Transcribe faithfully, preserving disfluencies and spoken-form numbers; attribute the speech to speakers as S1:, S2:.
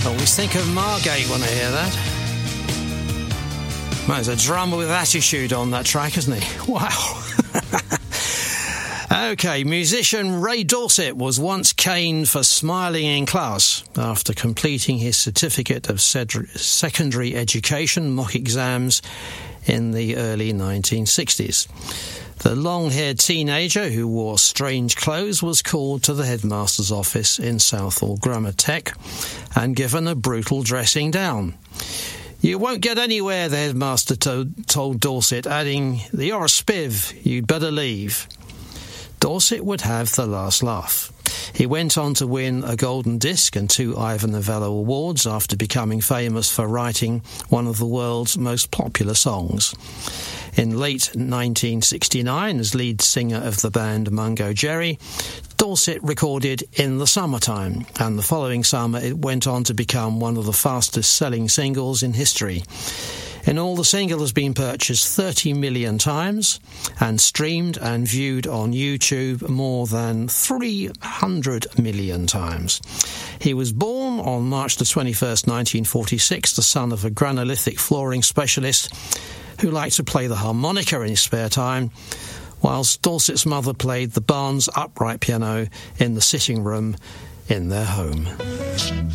S1: Always think of Margate when I hear that. Man, there's a drummer with attitude on that track, isn't he? Wow. OK, musician Ray Dorset was once caned for smiling in class after completing his certificate of secondary education mock exams in the early nineteen sixties. The long-haired teenager who wore strange clothes was called to the headmaster's office in Southall Grammar Tech and given a brutal dressing down. "You won't get anywhere," the headmaster to- told Dorset, adding, "You're a spiv, you'd better leave." Dorset would have the last laugh. He went on to win a Golden Disc and two Ivor Novello Awards after becoming famous for writing one of the world's most popular songs. In late nineteen sixty-nine, as lead singer of the band Mungo Jerry, Dorset recorded In the Summertime, and the following summer it went on to become one of the fastest-selling singles in history. In all, the single has been purchased thirty million times and streamed and viewed on YouTube more than three hundred million times. He was born on March the twenty-first, nineteen forty-six, the son of a granolithic flooring specialist who liked to play the harmonica in his spare time, whilst Dorset's mother played the Barnes upright piano in the sitting room in their home.